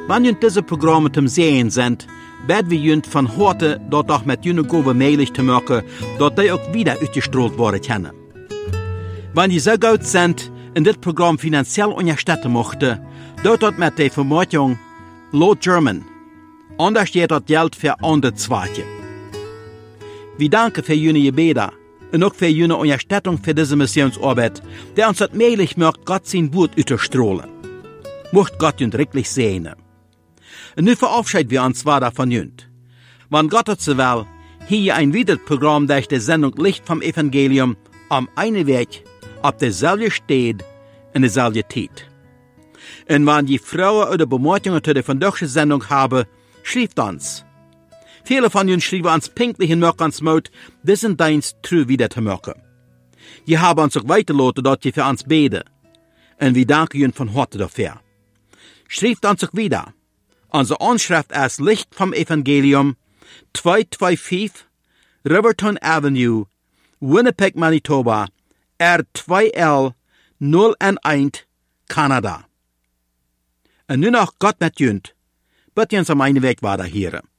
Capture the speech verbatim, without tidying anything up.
Wenn jünt diese Programme zum Sehen sind, werden wir jünt von heute dort auch mit jüne Gove möglich zu machen, dort die auch wieder ausgestrahlt worden können. Wenn die so gut sind, in dit Programm finanziell unterstützen möchte, dort dort mit der Vermutung Low German. Anders steht das Geld für andere Zweige. Wir danken für jene Gebete und auch für jene Unterstützung für diese Missionsarbeit, der uns das möglich macht, Gott sein Wort auszustrahlen. Mocht Gott uns wirklich segnen. Und nun verabschieden wir uns weiter von jünt. Wenn Gott es so will, hier ein weiteres Programm durch die Sendung Licht vom Evangelium am einen Weg, auf derselben Stelle, in derselben Zeit. Und wenn die Frauen oder Bemerkungen zu der vandaagse Sendung haben, schreibt uns. Viele von uns schreiben uns pünktlich in Möckens Mut, diesen Dienst treu wieder zu machen. Die haben uns auch weitergelassen, dass die für uns beten. Und wir danken ihnen von Herzen dafür. Schreibt uns auch wieder. Unsere Anschrift ist Licht vom Evangelium, zweihunderfünfundzweißig Riverton Avenue, Winnipeg, Manitoba, R zwei L null eins, Kanada. Und nun noch Gott mit jünt, bitte uns am einen Weg weiter hier.